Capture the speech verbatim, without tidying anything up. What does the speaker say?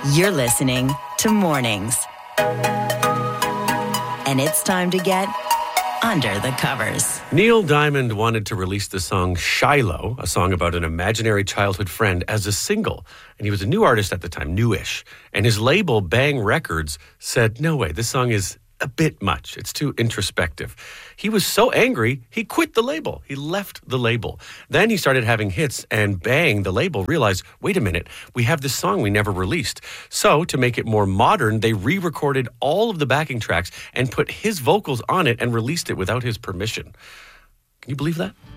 You're listening to Mornings. And it's time to get under the covers. Neil Diamond wanted to release the song Shiloh, a song about an imaginary childhood friend, as a single. And he was a new artist at the time, newish. And his label, Bang Records, said, no way, this song is a bit much. It's too introspective. He was so angry, he quit the label. He left the label. Then he started having hits, and Bang, the label, realized, wait a minute, we have this song we never released. So, to make it more modern, they re-recorded all of the backing tracks and put his vocals on it and released it without his permission. Can you believe that?